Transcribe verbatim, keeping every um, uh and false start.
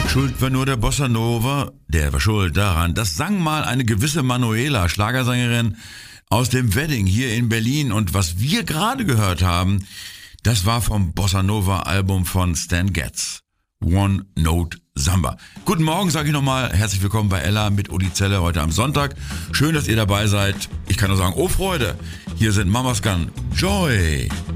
Schuld war nur der Bossa Nova, der war schuld daran. Das sang mal eine gewisse Manuela, Schlagersängerin aus dem Wedding hier in Berlin. Und was wir gerade gehört haben, das war vom Bossa Nova Album von Stan Getz. One Note Samba. Guten Morgen, sage ich nochmal. Herzlich willkommen bei Ella mit Uli Zeller heute am Sonntag. Schön, dass ihr dabei seid. Ich kann nur sagen, oh Freude. Hier sind Mamas Gun. Joy.